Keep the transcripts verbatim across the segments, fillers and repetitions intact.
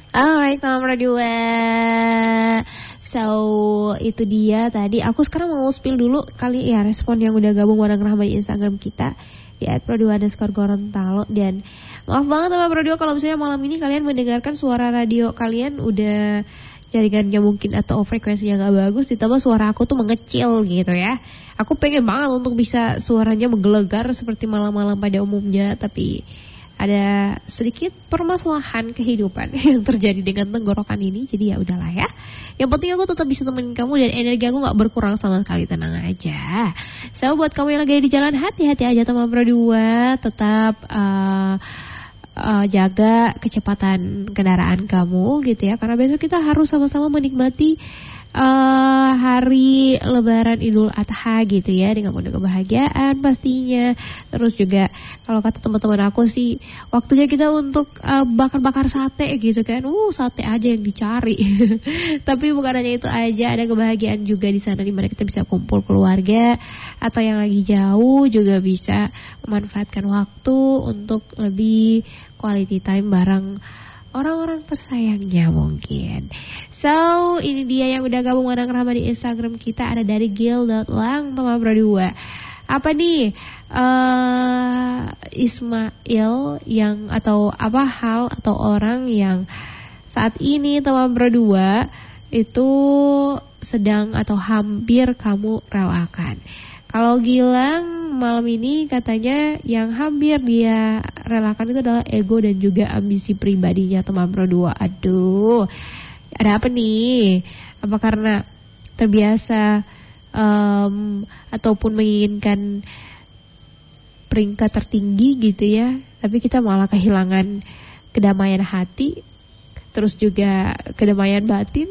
Alright, nomor dua. So, itu dia tadi. Aku sekarang mau spill dulu kali ya respon yang udah gabung bareng Rahma di Instagram kita di et pro dua underscore Gorontalo. Dan maaf banget sama Pro dua kalau misalnya malam ini kalian mendengarkan suara radio kalian udah jaringannya mungkin atau frekuensinya gak bagus, ditambah suara aku tuh mengecil gitu ya. Aku pengen banget untuk bisa suaranya menggelegar seperti malam-malam pada umumnya, tapi ada sedikit permasalahan kehidupan yang terjadi dengan tenggorokan ini. Jadi ya udahlah ya. Yang penting aku tetap bisa temenin kamu dan energi aku gak berkurang sama sekali, tenang aja. So buat kamu yang lagi di jalan, hati-hati aja teman Pro dua. Tetap uh, uh, jaga kecepatan kendaraan kamu gitu ya. Karena besok kita harus sama-sama menikmati Uh, hari Lebaran Idul Adha gitu ya, dengan penuh kebahagiaan pastinya. Terus juga kalau kata teman-teman aku sih, waktunya kita untuk uh, bakar-bakar sate gitu kan. Uh sate aja yang dicari. Tapi bukan hanya itu aja, ada kebahagiaan juga di sana di mana kita bisa kumpul keluarga, atau yang lagi jauh juga bisa memanfaatkan waktu untuk lebih quality time bareng orang-orang tersayangnya mungkin. So, ini dia yang udah gabung bareng Rahma di Instagram kita. Ada dari Gil dot lang teman Pro dua. Apa nih uh, Ismail yang atau apa hal atau orang yang saat ini teman Pro dua itu sedang atau hampir kamu relakan? Kalau Gilang malam ini katanya yang hampir dia relakan itu adalah ego dan juga ambisi pribadinya teman Pro dua. Aduh, ada apa nih? Apa karena terbiasa um, ataupun menginginkan peringkat tertinggi gitu ya, tapi kita malah kehilangan kedamaian hati, terus juga kedamaian batin?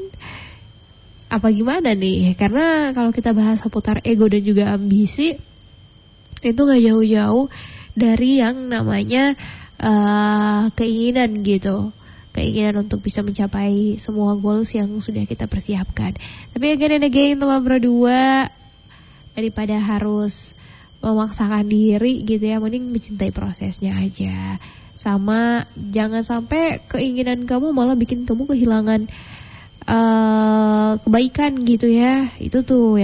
Apa gimana nih? Karena kalau kita bahas seputar ego dan juga ambisi, itu gak jauh-jauh dari yang namanya uh, keinginan gitu. Keinginan untuk bisa mencapai semua goals yang sudah kita persiapkan. Tapi again and again teman Pro dua, daripada harus memaksakan diri gitu ya, mending mencintai prosesnya aja. Sama jangan sampai keinginan kamu malah bikin kamu kehilangan Uh, kebaikan gitu ya. Itu tuh